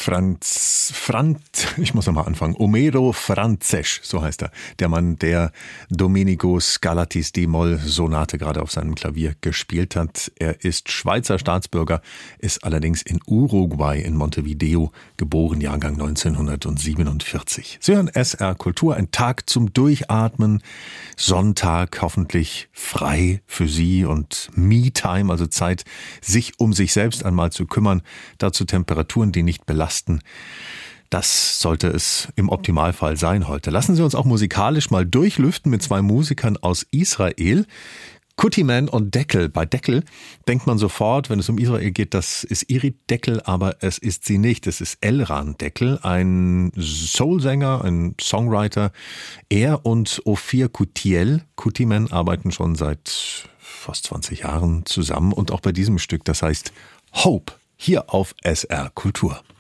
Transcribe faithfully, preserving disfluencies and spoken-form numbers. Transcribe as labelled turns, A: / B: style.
A: Franz, Franz, ich muss nochmal anfangen, Omero Franzesch, so heißt er, der Mann, der Domenico Scarlattis D-Moll-Sonate gerade auf seinem Klavier gespielt hat. Er ist Schweizer Staatsbürger, ist allerdings in Uruguay in Montevideo geboren, Jahrgang neunzehnhundertsiebenundvierzig. Sie hören S R Kultur, ein Tag zum Durchatmen, Sonntag, hoffentlich frei für Sie und Me-Time, also Zeit, sich um sich selbst einmal zu kümmern, dazu Temperaturen, die nicht belasten. Das sollte es im Optimalfall sein heute. Lassen Sie uns auch musikalisch mal durchlüften mit zwei Musikern aus Israel. Kutiman und Deckel. Bei Deckel denkt man sofort, wenn es um Israel geht, das ist Irit Deckel, aber es ist sie nicht. Es ist Elran Deckel, ein Soulsänger, ein Songwriter. Er und Ophir Kutiel, Kutiman, arbeiten schon seit fast zwanzig Jahren zusammen und auch bei diesem Stück, das heißt Hope, hier auf S R Kultur.